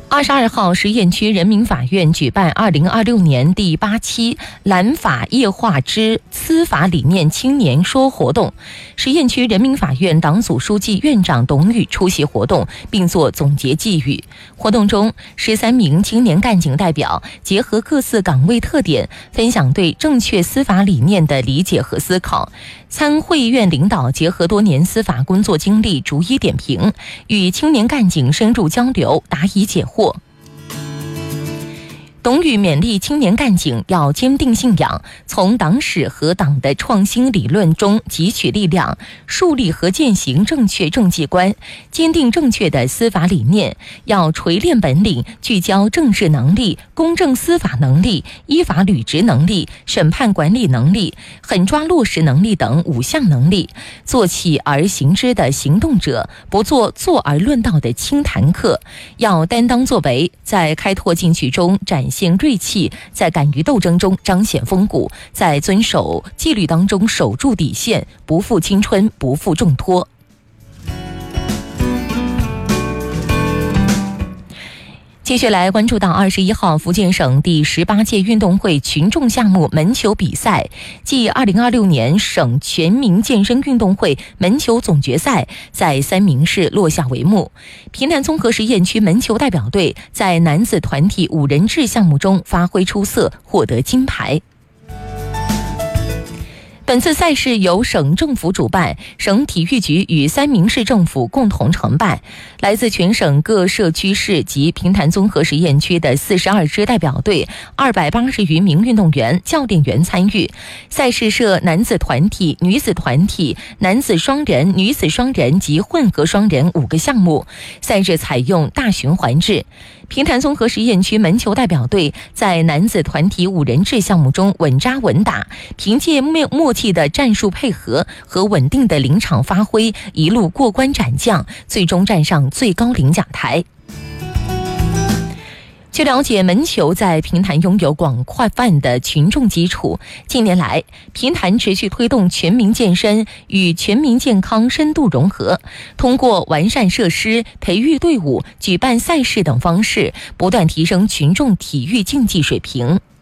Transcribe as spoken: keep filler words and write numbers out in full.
二十二号，实验区人民法院举办二零二六年第八期蓝法液化之司法理念青年说活动。实验区人民法院党组书记、院长董宇出席活动，并作总结寄语。活动中，十三名青年干警代表结合各自岗位特点，分享对正确司法理念的理解和思考。参会院领导结合多年司法工作经历，逐一点评，与青年干警深入交流，答疑解惑。董宇勉励青年干警要坚定信仰，从党史和党的创新理论中汲取力量，树立和践行正确政绩观，坚定正确的司法理念，要锤炼本领，聚焦政治能力、公正司法能力、依法履职能力、审判管理能力、狠抓落实能力等五项能力，做起而行之的行动者，不做坐而论道的清谈客。要担当作为，在开拓进取中展现锐气，在敢于斗争中彰显风骨，在遵守纪律当中守住底线，不负青春，不负重托。继续来关注到二十一号，福建省第十八届运动会群众项目门球比赛暨二零二六年省全民健身运动会门球总决赛在三明市落下帷幕。平潭综合实验区门球代表队在男子团体五人制项目中发挥出色，获得金牌。本次赛事由省政府主办，省体育局与三明市政府共同承办。来自全省各社区市及平潭综合实验区的四十二支代表队，二百八十余名运动员、教练员参与。赛事设男子团体、女子团体、男子双人、女子双人及混合双人五个项目。赛制采用大循环制。平潭综合实验区门球代表队在男子团体五人制项目中稳扎稳打，凭借默契的战术配合和稳定的临场发挥，一路过关斩将，最终站上最高领奖台。据了解，门球在平潭拥有广泛的群众基础。近年来，平潭持续推动全民健身与全民健康深度融合，通过完善设施、培育队伍、举办赛事等方式，不断提升群众体育竞技水平。